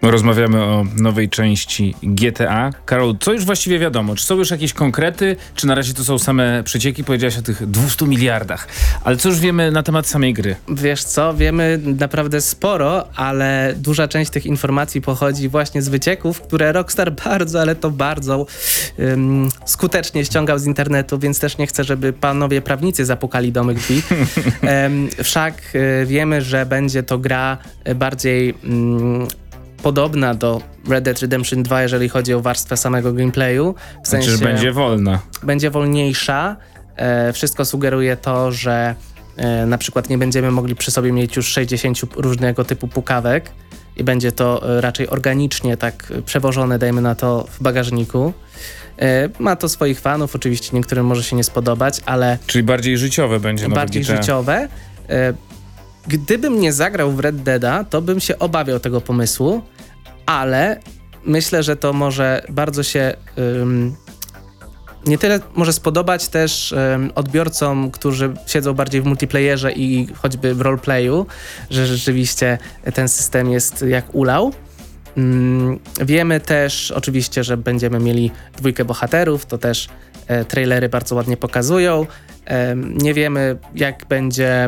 Rozmawiamy o nowej części GTA. Karol, co już właściwie wiadomo? Czy są już jakieś konkrety, czy na razie to są same przecieki? Powiedziałaś o tych 200 miliardach. Ale co już wiemy na temat samej gry? Wiesz co, wiemy naprawdę sporo, ale duża część tych informacji pochodzi właśnie z wycieków, które Rockstar bardzo, ale to bardzo skutecznie ściągał z internetu, więc też nie chcę, żeby panowie prawnicy zapukali do mych drzwi. Wszak wiemy, że będzie to gra bardziej podobna do Red Dead Redemption 2, jeżeli chodzi o warstwę samego gameplayu. W sensie, znaczy, że będzie wolna. Będzie wolniejsza. Wszystko sugeruje to, że na przykład nie będziemy mogli przy sobie mieć już 60 różnego typu pukawek i będzie to raczej organicznie tak przewożone, dajmy na to, w bagażniku. Ma to swoich fanów, oczywiście niektórym może się nie spodobać, ale... Czyli bardziej życiowe będzie nowe Bardziej GTA. życiowe. Gdybym nie zagrał w Red Deada, to bym się obawiał tego pomysłu, ale myślę, że to może bardzo się nie tyle może spodobać też odbiorcom, którzy siedzą bardziej w multiplayerze i choćby w roleplayu, że rzeczywiście ten system jest jak ulał. Wiemy też oczywiście, że będziemy mieli 2 bohaterów, to też trailery bardzo ładnie pokazują. Nie wiemy, jak będzie,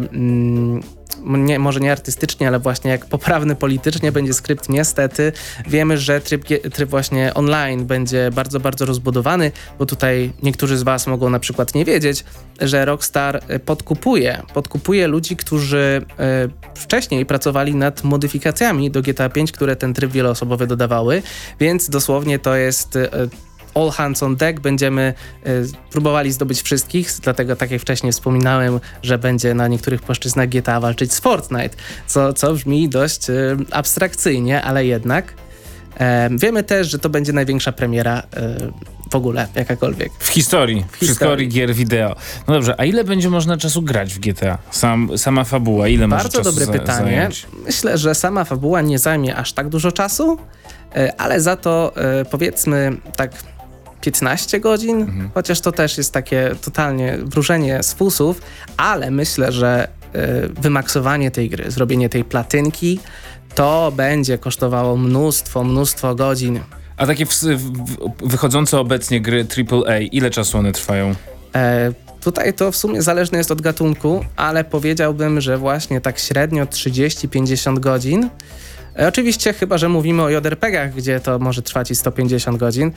może nie artystycznie, ale właśnie jak poprawny politycznie będzie skrypt, niestety. Wiemy, że tryb właśnie online będzie bardzo, bardzo rozbudowany, bo tutaj niektórzy z was mogą na przykład nie wiedzieć, że Rockstar podkupuje ludzi, którzy wcześniej pracowali nad modyfikacjami do GTA 5, które ten tryb wieloosobowy dodawały, więc dosłownie to jest... all hands on deck, będziemy próbowali zdobyć wszystkich, dlatego tak jak wcześniej wspominałem, że będzie na niektórych płaszczyznach GTA walczyć z Fortnite, co brzmi dość abstrakcyjnie, ale jednak. Wiemy też, że to będzie największa premiera w ogóle, jakakolwiek. W historii gier wideo. No dobrze, a ile będzie można czasu grać w GTA? Sama fabuła, ile może czasu Bardzo dobre pytanie. zająć? Myślę, że sama fabuła nie zajmie aż tak dużo czasu, ale za to powiedzmy tak 15 godzin, chociaż to też jest takie totalnie wróżenie z fusów, ale myślę, że wymaksowanie tej gry, zrobienie tej platynki, to będzie kosztowało mnóstwo godzin. A takie wychodzące obecnie gry AAA, ile czasu one trwają? Tutaj to w sumie zależne jest od gatunku, ale powiedziałbym, że właśnie tak średnio 30-50 godzin. Oczywiście chyba, że mówimy o JRPG-ach, gdzie to może trwać i 150 godzin,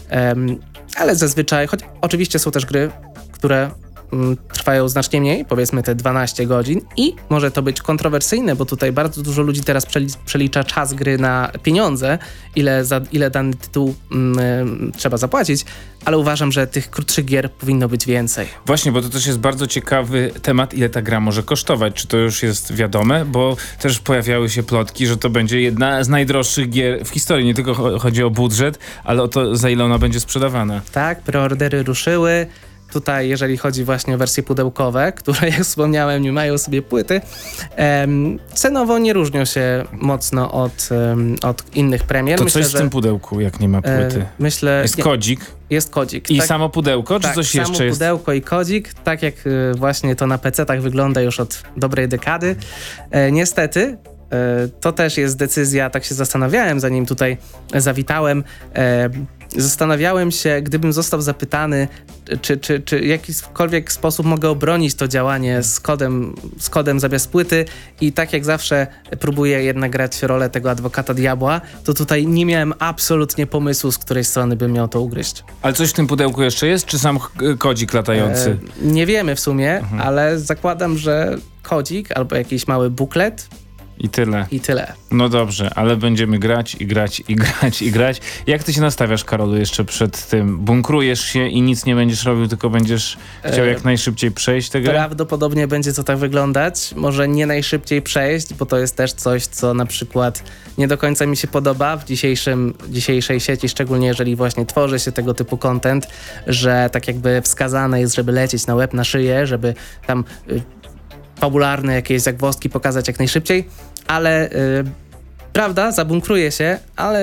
ale zazwyczaj, choć oczywiście są też gry, które trwają znacznie mniej, powiedzmy te 12 godzin i może to być kontrowersyjne, bo tutaj bardzo dużo ludzi teraz przelicza czas gry na pieniądze, ile dany tytuł trzeba zapłacić, ale uważam, że tych krótszych gier powinno być więcej. Właśnie, bo to też jest bardzo ciekawy temat, ile ta gra może kosztować. Czy to już jest wiadome? Bo też pojawiały się plotki, że to będzie jedna z najdroższych gier w historii. Nie tylko chodzi o budżet, ale o to, za ile ona będzie sprzedawana. Tak, preordery ruszyły. Tutaj, jeżeli chodzi właśnie o wersje pudełkowe, które, jak wspomniałem, nie mają sobie płyty, cenowo nie różnią się mocno od innych premier. To myślę, coś w tym pudełku, jak nie ma płyty? Jest kodzik. Jest kodzik. I tak, samo pudełko, czy tak, coś jeszcze samo jest? pudełko i kodzik, tak jak właśnie to na PC-tach wygląda już od dobrej dekady. Niestety, to też jest decyzja, tak się zastanawiałem, zanim tutaj zawitałem. Zastanawiałem się, gdybym został zapytany, czy w jakikolwiek sposób mogę obronić to działanie z kodem zamiast płyty i tak jak zawsze próbuję jednak grać rolę tego adwokata diabła, to tutaj nie miałem absolutnie pomysłu, z której strony bym miał to ugryźć. Ale coś w tym pudełku jeszcze jest, czy sam kodzik latający? Nie wiemy w sumie, ale zakładam, że kodzik albo jakiś mały buklet. I tyle. I No dobrze, ale będziemy grać. Jak ty się nastawiasz, Karolu, jeszcze przed tym? Bunkrujesz się i nic nie będziesz robił, tylko będziesz chciał jak najszybciej przejść tę grę? Prawdopodobnie będzie to tak wyglądać. Może nie najszybciej przejść, bo to jest też coś, co na przykład nie do końca mi się podoba w dzisiejszej sieci, szczególnie jeżeli właśnie tworzy się tego typu content, że tak jakby wskazane jest, żeby lecieć na łeb, na szyję, żeby tam fabularne jakieś zagwozdki pokazać jak najszybciej, ale prawda, zabunkruję się, ale